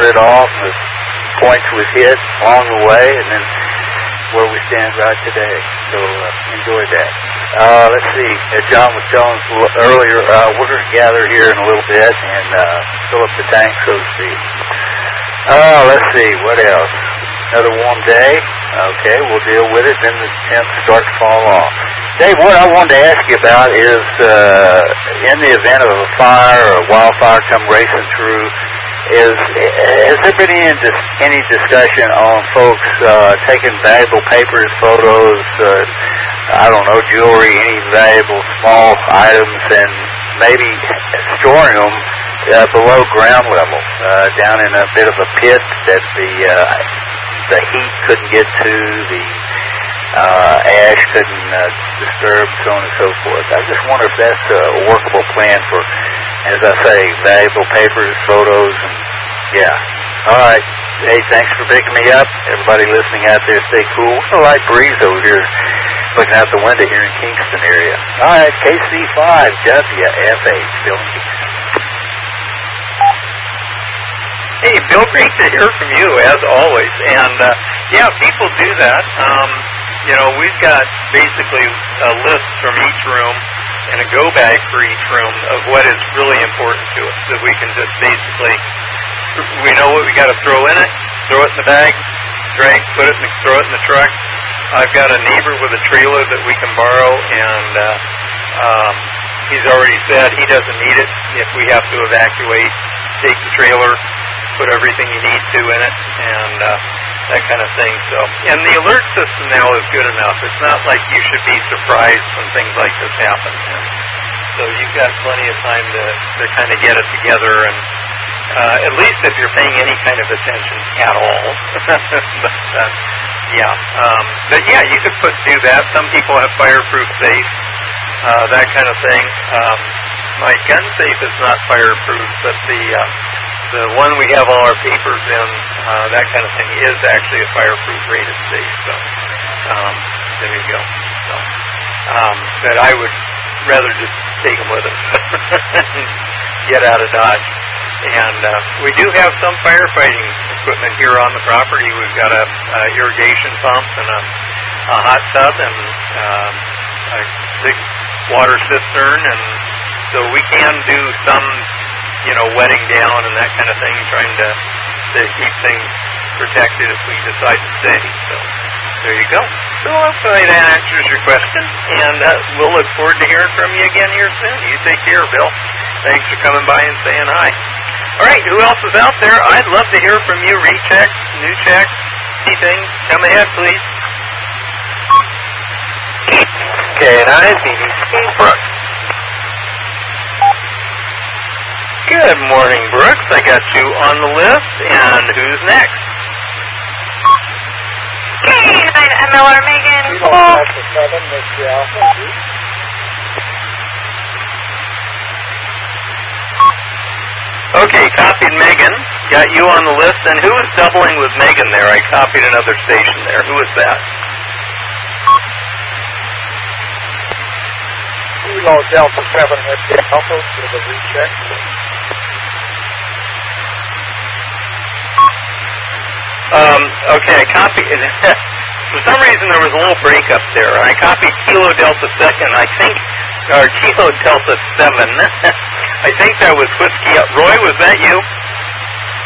started off, the points we've hit along the way, and then where we stand right today. So enjoy that. Let's see. As John was telling us earlier, we're going to gather here in a little bit and fill up the tank, so to speak. Let's see. What else? Another warm day. Okay, we'll deal with it. Then the temps start to fall off. Dave, what I wanted to ask you about is, in the event of a fire or a wildfire come racing through, has there been any discussion on folks taking valuable papers, photos, I don't know, jewelry, any valuable small items, and maybe storing them below ground level, down in a bit of a pit that the heat couldn't get to, the ash couldn't disturb, so on and so forth. I just wonder if that's a workable plan for, as I say, valuable papers, photos, and yeah. All right. Hey, thanks for picking me up. Everybody listening out there, stay cool. It's a light breeze over here, looking out the window here in Kingston area. All right, KC5 WFH, Bill in Kingston. Hey, Bill, great to hear from you, as always. And, yeah, people do that. We've got basically a list from each room and a go bag for each room of what is really important to us, that we can just basically, we know what we got to throw in it, throw it in the bag, drag, throw it in the truck. I've got a neighbor with a trailer that we can borrow, and he's already said he doesn't need it. If we have to evacuate, take the trailer, put everything you need to in it, and that kind of thing. So, and the alert system now is good enough. It's not like you should be surprised when things like this happen. And so you've got plenty of time to kind of get it together, and at least if you're paying any kind of attention at all. But yeah, you could do that. Some people have fireproof safes, that kind of thing. My gun safe is not fireproof, but the one we have all our papers in, that kind of thing, is actually a fireproof rated safe. So there you go. So, but I would rather just take them with us and get out of Dodge. And we do have some firefighting equipment here on the property. We've got a irrigation pump and a hot tub and a big water cistern, and so we can do some, wetting down and that kind of thing, trying to keep things protected if we decide to stay. So there you go. So hopefully that answers your question, and we'll look forward to hearing from you again here soon. You take care, Bill. Thanks for coming by and saying hi. All right, who else is out there? I'd love to hear from you. Rechecks, new checks, anything. Come ahead, please. K&I, BBC, Brooks. Good morning, Brooks. I got you on the list, and who's next? K9 MLR Megan. Okay, copied Megan. Got you on the list, and who is doubling with Megan there? I copied another station there. Who is that? Kilo Delta 7 at the Alpha with a recheck. Okay, I copied. For some reason, there was a little breakup there. I copied Kilo Delta 2nd, I think, or Kilo Delta 7. I think that was Whiskey. Roy, was that you?